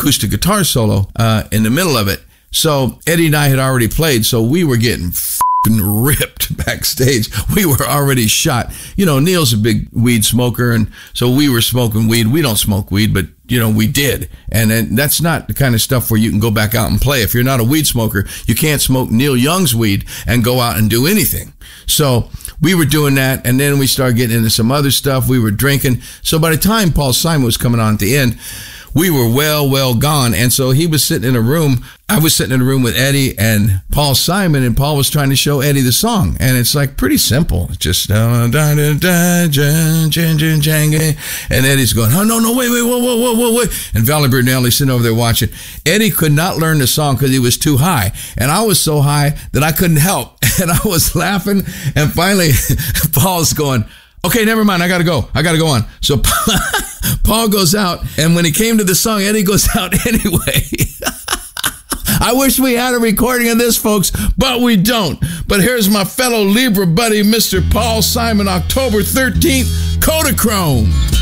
acoustic guitar solo in the middle of it. So Eddie and I had already played, so we were getting ripped backstage. We were already shot. You know, Neil's a big weed smoker, and so we were smoking weed. We don't smoke weed, but you know, we did. And that's not the kind of stuff where you can go back out and play. If you're not a weed smoker, you can't smoke Neil Young's weed and go out and do anything. So we were doing that, and then we started getting into some other stuff. We were drinking. So by the time Paul Simon was coming on at the end, we were well gone. And so he was sitting in a room. I was sitting in a room with Eddie and Paul Simon, and Paul was trying to show Eddie the song. And it's like pretty simple. It's just, and Eddie's going, oh, no, wait. And Valerie Bernelli's sitting over there watching. Eddie could not learn the song because he was too high. And I was so high that I couldn't help. And I was laughing. And finally, Paul's going, okay, never mind. I got to go on. So Paul goes out, and when he came to the song, Eddie goes out anyway. I wish we had a recording of this, folks, but we don't. But here's my fellow Libra buddy, Mr. Paul Simon, October 13th, Kodachrome.